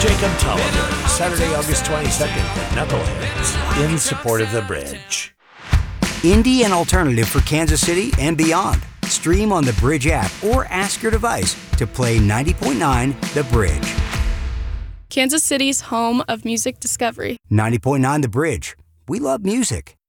Jacob Tolliver, Saturday, August 22nd at Knuckleheads, in support of The Bridge. Indie and alternative for Kansas City and beyond. Stream on the Bridge app or ask your device to play 90.9 The Bridge. Kansas City's home of music discovery. 90.9 The Bridge. We love music.